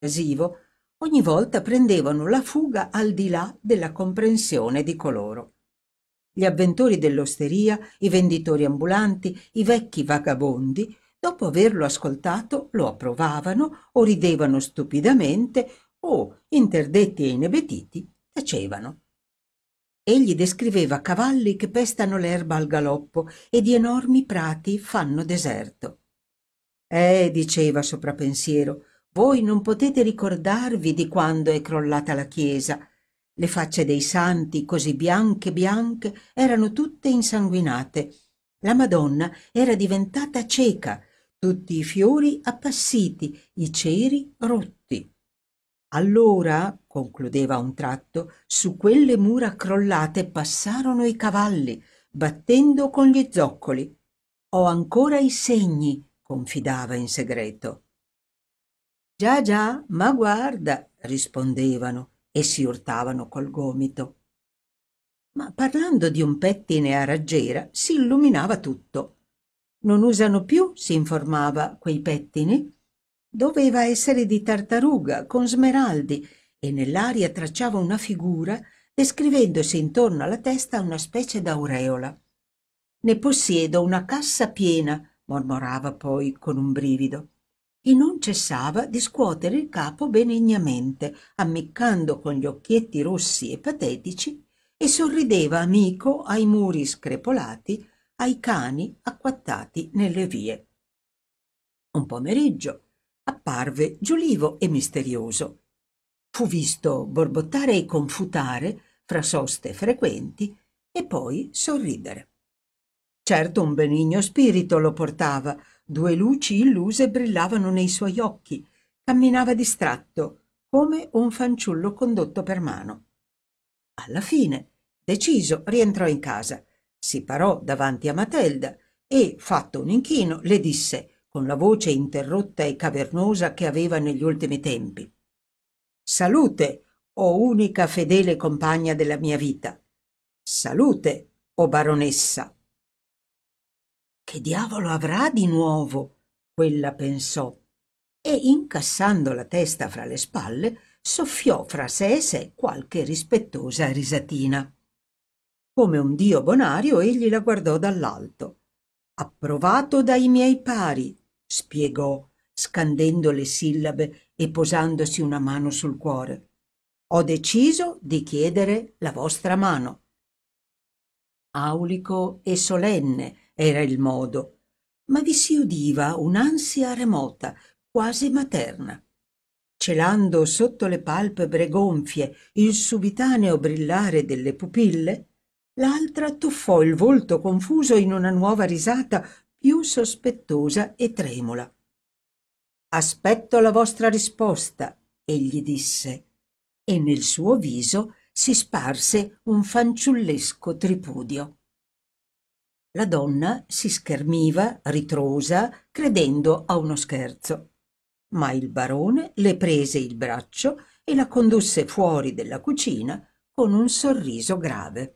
persuasivo, ogni volta prendevano la fuga al di là della comprensione di coloro. Gli avventori dell'osteria, i venditori ambulanti, i vecchi vagabondi, dopo averlo ascoltato, lo approvavano o ridevano stupidamente o, interdetti e inebetiti, tacevano. Egli descriveva cavalli che pestano l'erba al galoppo e di enormi prati fanno deserto. Diceva soprapensiero, voi non potete ricordarvi di quando è crollata la chiesa. Le facce dei santi, così bianche bianche, erano tutte insanguinate. La Madonna era diventata cieca, tutti i fiori appassiti, i ceri rotti. Allora, concludeva a un tratto, su quelle mura crollate passarono i cavalli, battendo con gli zoccoli. Ho ancora i segni, confidava in segreto. Già, già, ma guarda, rispondevano e si urtavano col gomito. Ma parlando di un pettine a raggiera si illuminava tutto. Non usano più, si informava, quei pettini? Doveva essere di tartaruga, con smeraldi, e nell'aria tracciava una figura, descrivendosi intorno alla testa una specie d'aureola. Ne possiedo una cassa piena, mormorava poi con un brivido, e non cessava di scuotere il capo benignamente, ammiccando con gli occhietti rossi e patetici, e sorrideva amico ai muri screpolati, ai cani acquattati nelle vie. Un pomeriggio apparve giulivo e misterioso. Fu visto borbottare e confutare fra soste frequenti e poi sorridere. Certo un benigno spirito lo portava, due luci illuse brillavano nei suoi occhi, camminava distratto, come un fanciullo condotto per mano. Alla fine, deciso, rientrò in casa, si parò davanti a Matelda e, fatto un inchino, le disse, con la voce interrotta e cavernosa che aveva negli ultimi tempi: «Salute, o unica fedele compagna della mia vita! Salute, o baronessa!» Che diavolo avrà di nuovo? Quella pensò, e incassando la testa fra le spalle soffiò fra sé e sé qualche rispettosa risatina. Come un dio bonario egli la guardò dall'alto. «Approvato dai miei pari», spiegò, scandendo le sillabe e posandosi una mano sul cuore. «Ho deciso di chiedere la vostra mano». Aulico e solenne era il modo, ma vi si udiva un'ansia remota, quasi materna. Celando sotto le palpebre gonfie il subitaneo brillare delle pupille, l'altra tuffò il volto confuso in una nuova risata più sospettosa e tremula. «Aspetto la vostra risposta», egli disse, e nel suo viso si sparse un fanciullesco tripudio. La donna si schermiva, ritrosa, credendo a uno scherzo, ma il barone le prese il braccio e la condusse fuori della cucina con un sorriso grave.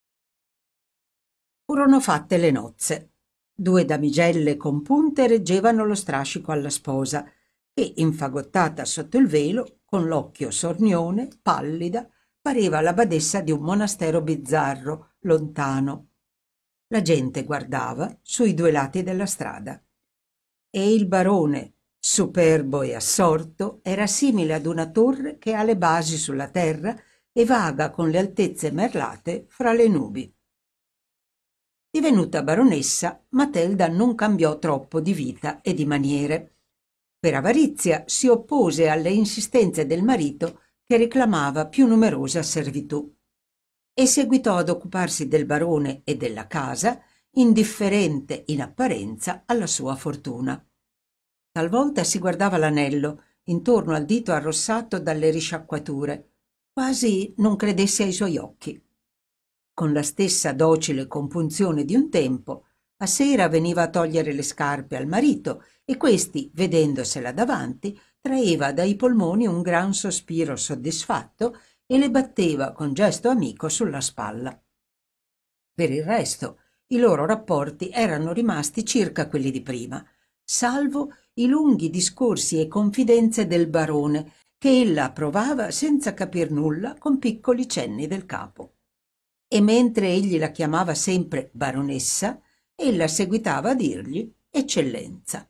Furono fatte le nozze. Due damigelle compunte reggevano lo strascico alla sposa, che, infagottata sotto il velo, con l'occhio sornione, pallida, pareva la badessa di un monastero bizzarro, lontano. La gente guardava sui due lati della strada. E il barone, superbo e assorto, era simile ad una torre che ha le basi sulla terra e vaga con le altezze merlate fra le nubi. Divenuta baronessa, Matilda non cambiò troppo di vita e di maniere. Per avarizia si oppose alle insistenze del marito che reclamava più numerosa servitù e seguitò ad occuparsi del barone e della casa, indifferente in apparenza alla sua fortuna. Talvolta si guardava l'anello intorno al dito arrossato dalle risciacquature, quasi non credesse ai suoi occhi. Con la stessa docile compunzione di un tempo, a sera veniva a togliere le scarpe al marito e questi, vedendosela davanti, traeva dai polmoni un gran sospiro soddisfatto e le batteva con gesto amico sulla spalla. Per il resto, i loro rapporti erano rimasti circa quelli di prima, salvo i lunghi discorsi e confidenze del barone, che ella approvava senza capir nulla con piccoli cenni del capo. E mentre egli la chiamava sempre baronessa, ella seguitava a dirgli eccellenza.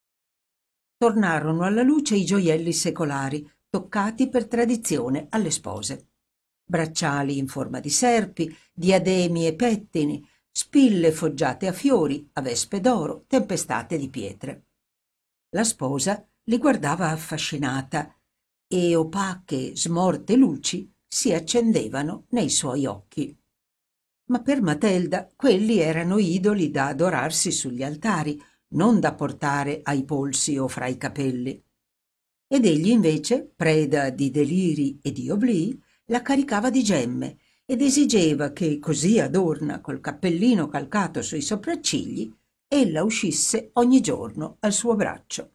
Tornarono alla luce i gioielli secolari, toccati per tradizione alle spose. Bracciali in forma di serpi, diademi e pettini, spille foggiate a fiori, a vespe d'oro, tempestate di pietre. La sposa li guardava affascinata e opache, smorte luci si accendevano nei suoi occhi. Ma per Matilda quelli erano idoli da adorarsi sugli altari, non da portare ai polsi o fra i capelli. Ed egli invece, preda di deliri e di oblii, la caricava di gemme ed esigeva che, così adorna col cappellino calcato sui sopraccigli, ella uscisse ogni giorno al suo braccio.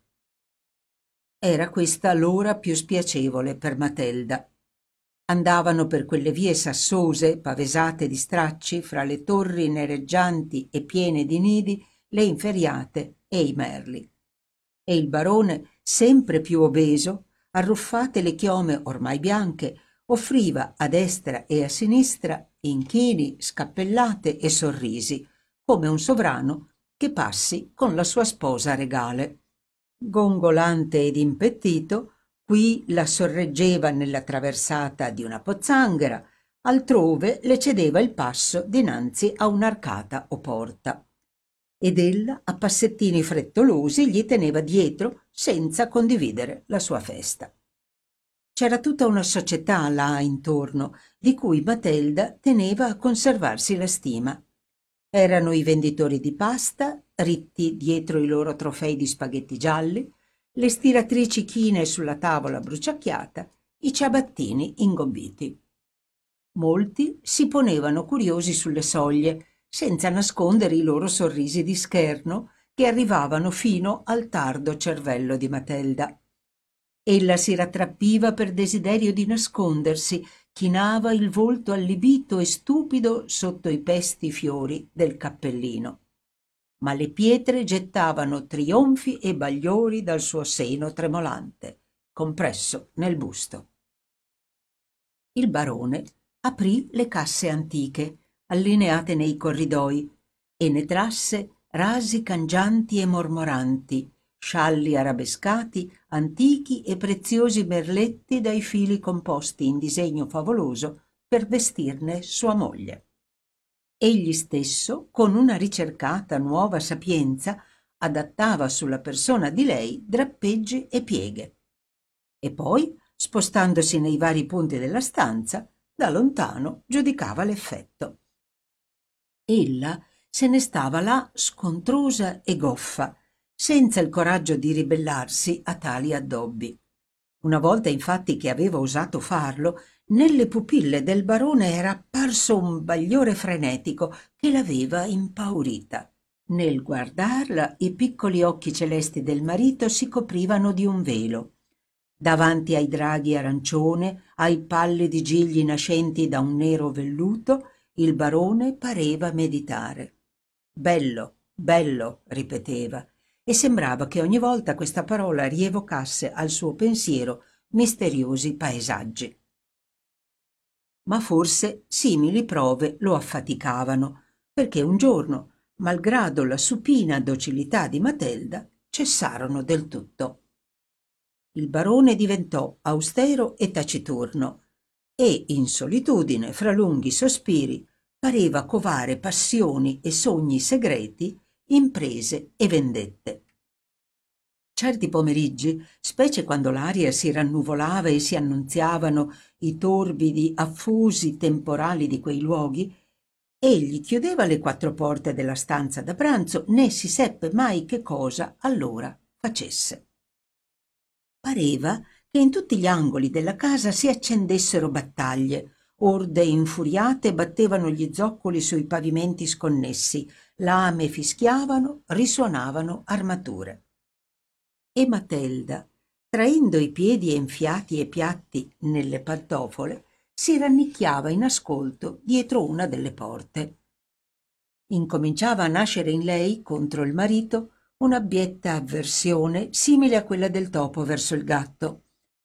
Era questa l'ora più spiacevole per Matilda. Andavano per quelle vie sassose, pavesate di stracci, fra le torri nereggianti e piene di nidi, le inferiate e i merli. E il barone, sempre più obeso, arruffate le chiome ormai bianche, offriva a destra e a sinistra inchini, scappellate e sorrisi, come un sovrano che passi con la sua sposa regale. Gongolante ed impettito, qui la sorreggeva nella traversata di una pozzanghera, altrove le cedeva il passo dinanzi a un'arcata o porta. Ed ella, a passettini frettolosi, gli teneva dietro senza condividere la sua festa. C'era tutta una società là intorno, di cui Matilda teneva a conservarsi la stima. Erano i venditori di pasta, ritti dietro i loro trofei di spaghetti gialli, le stiratrici chine sulla tavola bruciacchiata, i ciabattini ingombiti. Molti si ponevano curiosi sulle soglie, senza nascondere i loro sorrisi di scherno che arrivavano fino al tardo cervello di Matilda. Ella si rattrappiva per desiderio di nascondersi, chinava il volto allibito e stupido sotto i pesti fiori del cappellino. Ma le pietre gettavano trionfi e bagliori dal suo seno tremolante, compresso nel busto. Il barone aprì le casse antiche, allineate nei corridoi, e ne trasse rasi cangianti e mormoranti, scialli arabescati, antichi e preziosi merletti dai fili composti in disegno favoloso per vestirne sua moglie. Egli stesso, con una ricercata nuova sapienza, adattava sulla persona di lei drappeggi e pieghe. E poi, spostandosi nei vari punti della stanza, da lontano giudicava l'effetto. Ella se ne stava là scontrosa e goffa, senza il coraggio di ribellarsi a tali addobbi. Una volta infatti che aveva osato farlo, nelle pupille del barone era apparso un bagliore frenetico che l'aveva impaurita. Nel guardarla i piccoli occhi celesti del marito si coprivano di un velo. Davanti ai draghi arancione, ai pallidi gigli nascenti da un nero velluto, il barone pareva meditare. Bello, bello, ripeteva, e sembrava che ogni volta questa parola rievocasse al suo pensiero misteriosi paesaggi. Ma forse simili prove lo affaticavano, perché un giorno, malgrado la supina docilità di Matilda, cessarono del tutto. Il barone diventò austero e taciturno e, in solitudine, fra lunghi sospiri, pareva covare passioni e sogni segreti, imprese e vendette. Certi pomeriggi, specie quando l'aria si rannuvolava e si annunziavano i torbidi, affusi temporali di quei luoghi, egli chiudeva le quattro porte della stanza da pranzo, né si seppe mai che cosa allora facesse. Pareva che in tutti gli angoli della casa si accendessero battaglie, orde infuriate battevano gli zoccoli sui pavimenti sconnessi, lame fischiavano, risuonavano armature. E Matilda, traendo i piedi enfiati e piatti nelle pantofole, si rannicchiava in ascolto dietro una delle porte. Incominciava a nascere in lei, contro il marito, un'abietta avversione simile a quella del topo verso il gatto.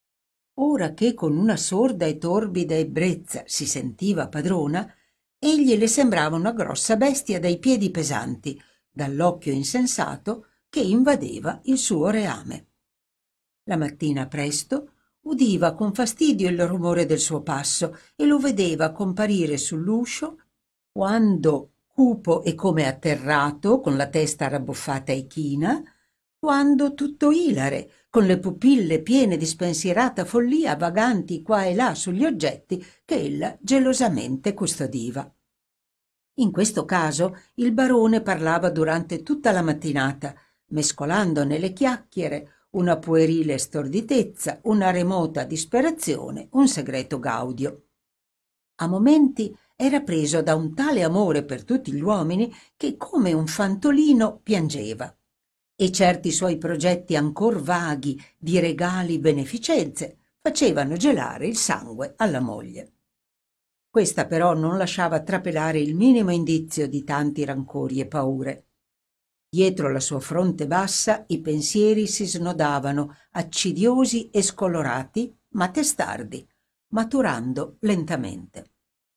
Ora che con una sorda e torbida ebbrezza si sentiva padrona, egli le sembrava una grossa bestia dai piedi pesanti, dall'occhio insensato che invadeva il suo reame. La mattina presto udiva con fastidio il rumore del suo passo e lo vedeva comparire sull'uscio quando cupo e come atterrato, con la testa rabbuffata e china, quando tutto ilare, con le pupille piene di spensierata follia vaganti qua e là sugli oggetti che ella gelosamente custodiva. In questo caso il barone parlava durante tutta la mattinata, mescolando nelle chiacchiere una puerile storditezza, una remota disperazione, un segreto gaudio. A momenti era preso da un tale amore per tutti gli uomini che come un fantolino piangeva, e certi suoi progetti ancor vaghi di regali beneficenze facevano gelare il sangue alla moglie. Questa però non lasciava trapelare il minimo indizio di tanti rancori e paure. Dietro la sua fronte bassa i pensieri si snodavano, accidiosi e scolorati, ma testardi, maturando lentamente.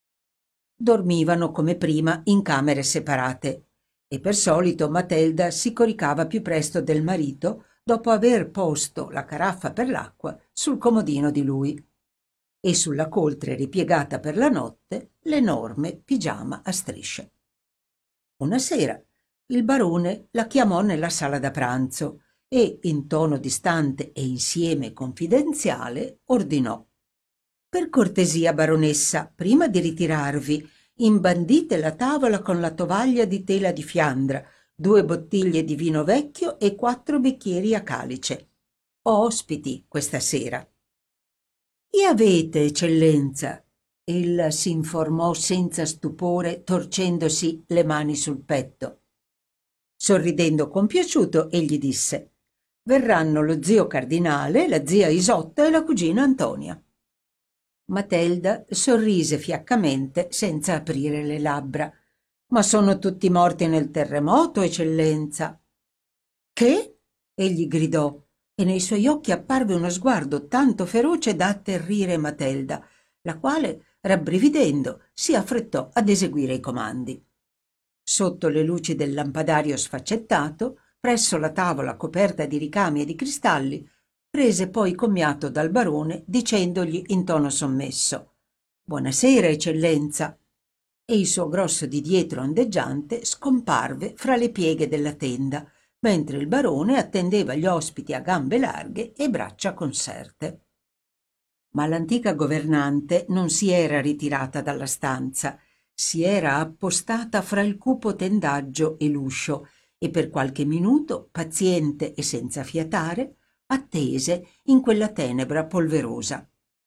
Dormivano come prima in camere separate e per solito Matilda si coricava più presto del marito dopo aver posto la caraffa per l'acqua sul comodino di lui e sulla coltre ripiegata per la notte l'enorme pigiama a strisce. Una sera il barone la chiamò nella sala da pranzo e, in tono distante e insieme confidenziale, ordinò: «Per cortesia, baronessa, prima di ritirarvi, imbandite la tavola con la tovaglia di tela di Fiandra, 2 bottiglie di vino vecchio e 4 bicchieri a calice. Ho ospiti questa sera». «Chi avete, eccellenza?» Ella si informò senza stupore, torcendosi le mani sul petto. Sorridendo compiaciuto, egli disse: «Verranno lo zio cardinale, la zia Isotta e la cugina Antonia». Matilda sorrise fiaccamente senza aprire le labbra. «Ma sono tutti morti nel terremoto, eccellenza». «Che?» egli gridò, e nei suoi occhi apparve uno sguardo tanto feroce da atterrire Matilda, la quale, rabbrividendo, si affrettò ad eseguire i comandi. Sotto le luci del lampadario sfaccettato, presso la tavola coperta di ricami e di cristalli, prese poi commiato dal barone dicendogli in tono sommesso: «Buonasera, eccellenza», e il suo grosso di dietro ondeggiante scomparve fra le pieghe della tenda, mentre il barone attendeva gli ospiti a gambe larghe e braccia conserte. Ma l'antica governante non si era ritirata dalla stanza, si era appostata fra il cupo tendaggio e l'uscio e per qualche minuto, paziente e senza fiatare, attese in quella tenebra polverosa.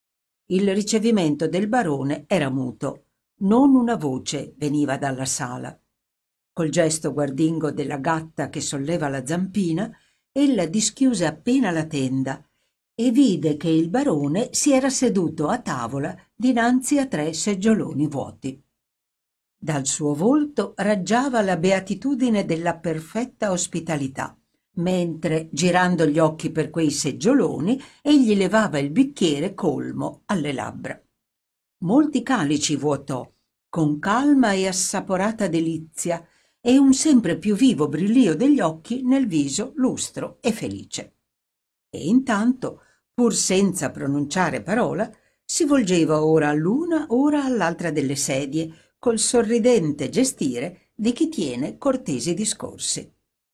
Il ricevimento del barone era muto, non una voce veniva dalla sala. Col gesto guardingo della gatta che solleva la zampina, ella dischiuse appena la tenda e vide che il barone si era seduto a tavola dinanzi a 3 seggioloni vuoti. Dal suo volto raggiava la beatitudine della perfetta ospitalità, mentre, girando gli occhi per quei seggioloni, egli levava il bicchiere colmo alle labbra. Molti calici vuotò, con calma e assaporata delizia, e un sempre più vivo brillio degli occhi nel viso lustro e felice. E intanto, pur senza pronunciare parola, si volgeva ora all'una, ora all'altra delle sedie, col sorridente gestire di chi tiene cortesi discorsi.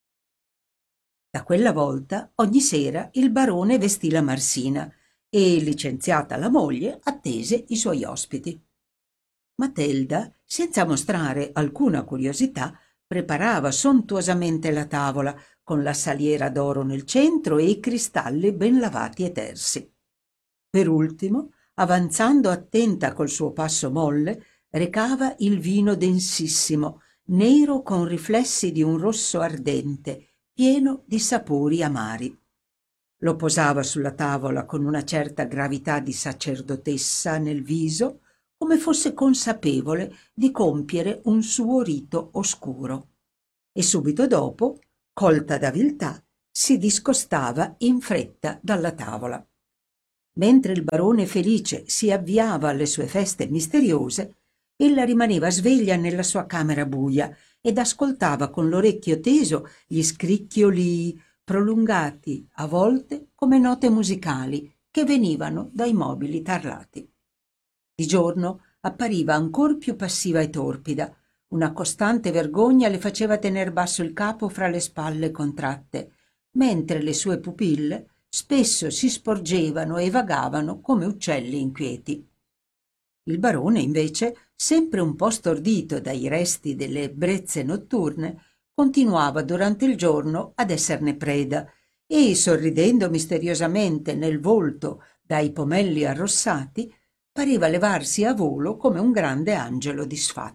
Da quella volta, ogni sera, il barone vestì la marsina e, licenziata la moglie, attese i suoi ospiti. Matilda, senza mostrare alcuna curiosità, preparava sontuosamente la tavola, con la saliera d'oro nel centro e i cristalli ben lavati e tersi. Per ultimo, avanzando attenta col suo passo molle, recava il vino densissimo, nero con riflessi di un rosso ardente, pieno di sapori amari. Lo posava sulla tavola con una certa gravità di sacerdotessa nel viso, come fosse consapevole di compiere un suo rito oscuro. E subito dopo, colta da viltà, si discostava in fretta dalla tavola. Mentre il barone felice si avviava alle sue feste misteriose, ella rimaneva sveglia nella sua camera buia ed ascoltava con l'orecchio teso gli scricchioli prolungati, a volte come note musicali che venivano dai mobili tarlati. Di giorno appariva ancor più passiva e torpida. Una costante vergogna le faceva tener basso il capo fra le spalle contratte, mentre le sue pupille spesso si sporgevano e vagavano come uccelli inquieti. Il barone, invece, sempre un po' stordito dai resti delle ebbrezze notturne, continuava durante il giorno ad esserne preda e, sorridendo misteriosamente nel volto dai pomelli arrossati, pareva levarsi a volo come un grande angelo disfatto.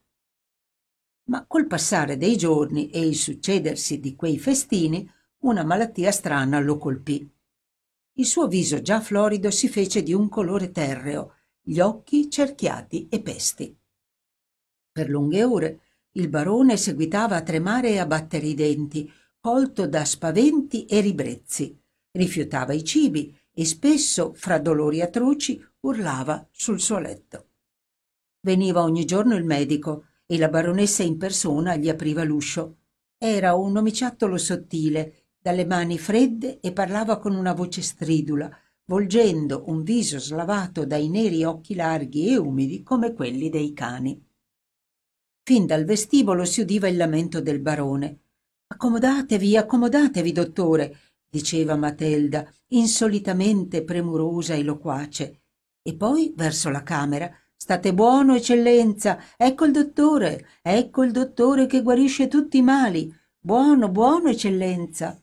Ma col passare dei giorni e il succedersi di quei festini, una malattia strana lo colpì. Il suo viso già florido si fece di un colore terreo, gli occhi cerchiati e pesti. Per lunghe ore il barone seguitava a tremare e a battere i denti, colto da spaventi e ribrezzi. Rifiutava i cibi e spesso, fra dolori atroci, urlava sul suo letto. Veniva ogni giorno il medico e la baronessa in persona gli apriva l'uscio. Era un omiciattolo sottile, dalle mani fredde, e parlava con una voce stridula, volgendo un viso slavato dai neri occhi larghi e umidi come quelli dei cani. Fin dal vestibolo si udiva il lamento del barone. Accomodatevi, dottore, diceva Matilda, insolitamente premurosa e loquace. E poi, verso la camera: state buono, eccellenza, ecco il dottore che guarisce tutti i mali. Buono, buono, eccellenza.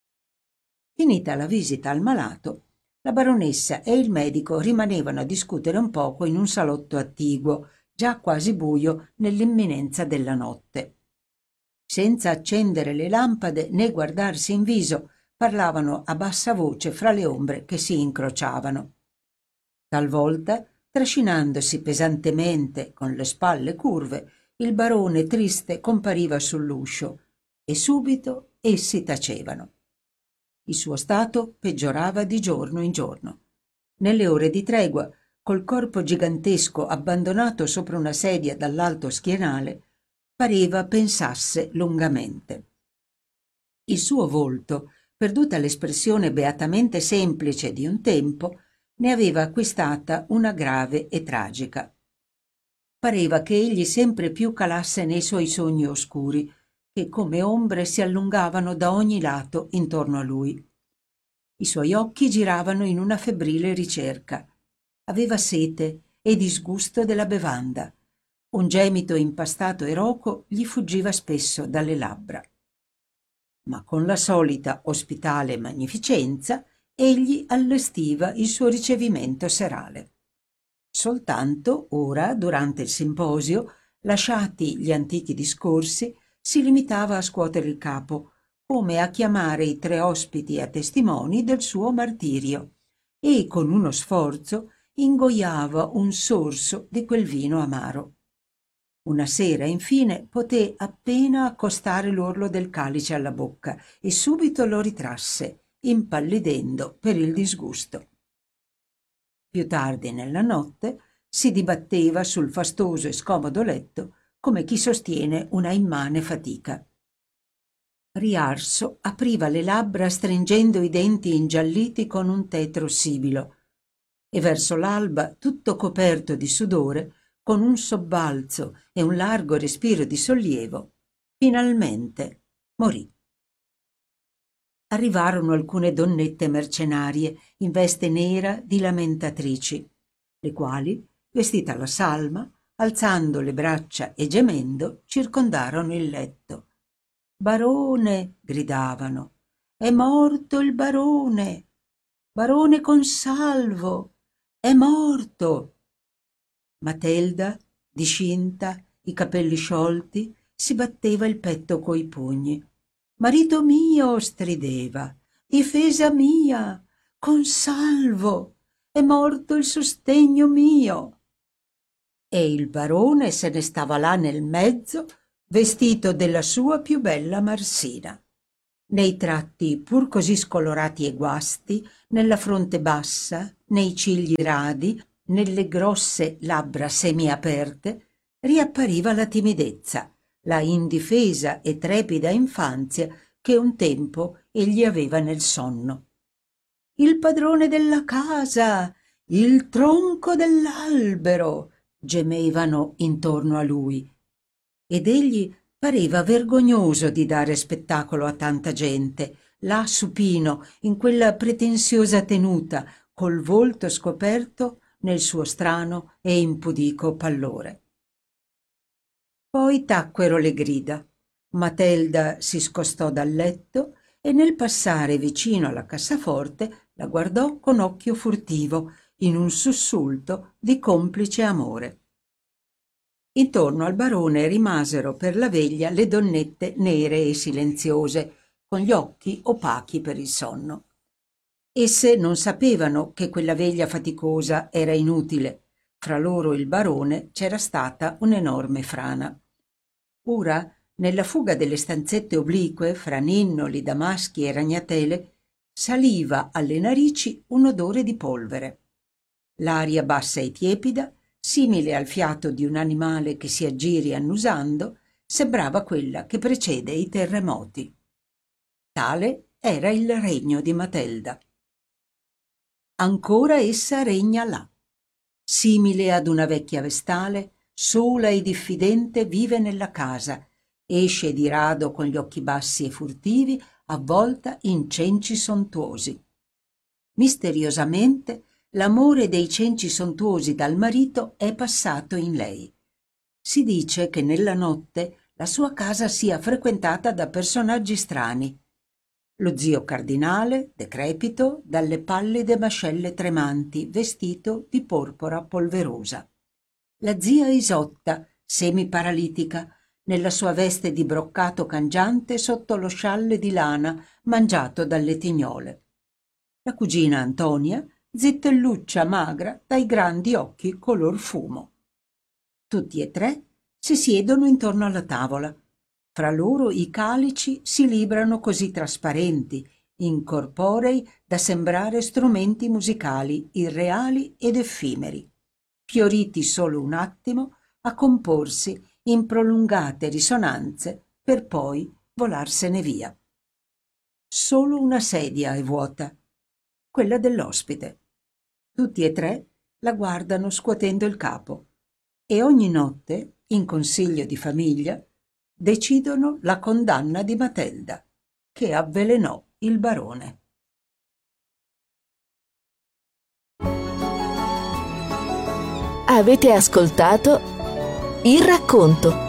Finita la visita al malato, la baronessa e il medico rimanevano a discutere un poco in un salotto attiguo, già quasi buio nell'imminenza della notte. Senza accendere le lampade né guardarsi in viso, parlavano a bassa voce fra le ombre che si incrociavano. Talvolta, trascinandosi pesantemente con le spalle curve, il barone triste compariva sull'uscio e subito essi tacevano. Il suo stato peggiorava di giorno in giorno. Nelle ore di tregua, col corpo gigantesco abbandonato sopra una sedia dall'alto schienale, pareva pensasse lungamente. Il suo volto, perduta l'espressione beatamente semplice di un tempo, ne aveva acquistata una grave e tragica. Pareva che egli sempre più calasse nei suoi sogni oscuri, che come ombre si allungavano da ogni lato intorno a lui. I suoi occhi giravano in una febbrile ricerca. Aveva sete e disgusto della bevanda. Un gemito impastato e roco gli fuggiva spesso dalle labbra. Ma con la solita ospitale magnificenza egli allestiva il suo ricevimento serale. Soltanto ora, durante il simposio, lasciati gli antichi discorsi, si limitava a scuotere il capo, come a chiamare i tre ospiti a testimoni del suo martirio, e con uno sforzo ingoiava un sorso di quel vino amaro. Una sera, infine, poté appena accostare l'orlo del calice alla bocca e subito lo ritrasse, impallidendo per il disgusto. Più tardi nella notte si dibatteva sul fastoso e scomodo letto come chi sostiene una immane fatica. Riarso apriva le labbra stringendo i denti ingialliti con un tetro sibilo e verso l'alba, tutto coperto di sudore, con un sobbalzo e un largo respiro di sollievo, finalmente morì. Arrivarono alcune donnette mercenarie in veste nera di lamentatrici, le quali, vestite alla salma, alzando le braccia e gemendo, circondarono il letto. «Barone!» gridavano. «È morto il barone! Barone Consalvo! È morto!» Matilda, discinta, i capelli sciolti, si batteva il petto coi pugni. «Marito mio!» strideva. «Difesa mia! Consalvo! È morto il sostegno mio!» E il barone se ne stava là nel mezzo, vestito della sua più bella marsina. nei tratti pur così scolorati e guasti, nella fronte bassa, nei cigli radi, nelle grosse labbra semiaperte, riappariva la timidezza, la indifesa e trepida infanzia che un tempo egli aveva nel sonno. Il padrone della casa, il tronco dell'albero, gemevano intorno a lui, ed egli pareva vergognoso di dare spettacolo a tanta gente, là supino, in quella pretensiosa tenuta, col volto scoperto nel suo strano e impudico pallore. Poi tacquero le grida. Matelda si scostò dal letto e nel passare vicino alla cassaforte la guardò con occhio furtivo, in un sussulto di complice amore. Intorno al barone rimasero per la veglia le donnette nere e silenziose, con gli occhi opachi per il sonno. Esse non sapevano che quella veglia faticosa era inutile. Fra loro e il barone c'era stata un'enorme frana. Ora, nella fuga delle stanzette oblique, fra ninnoli, damaschi e ragnatele, saliva alle narici un odore di polvere. L'aria bassa e tiepida, simile al fiato di un animale che si aggiri annusando, sembrava quella che precede i terremoti. Tale era il regno di Matelda. Ancora essa regna là. Simile ad una vecchia vestale, sola e diffidente vive nella casa, esce di rado con gli occhi bassi e furtivi, avvolta in cenci sontuosi. Misteriosamente l'amore dei cenci sontuosi dal marito è passato in lei. Si dice che nella notte la sua casa sia frequentata da personaggi strani. Lo zio cardinale, decrepito, dalle pallide mascelle tremanti, vestito di porpora polverosa. La zia Isotta, semiparalitica, nella sua veste di broccato cangiante sotto lo scialle di lana mangiato dalle tignole. La cugina Antonia, zittelluccia magra dai grandi occhi color fumo. Tutti e tre si siedono intorno alla tavola. Fra loro i calici si librano così trasparenti, incorporei, da sembrare strumenti musicali irreali ed effimeri, fioriti solo un attimo a comporsi in prolungate risonanze per poi volarsene via. Solo una sedia è vuota, quella dell'ospite. Tutti e tre la guardano scuotendo il capo e ogni notte, in consiglio di famiglia, decidono la condanna di Matelda, che avvelenò il barone. Avete ascoltato Il racconto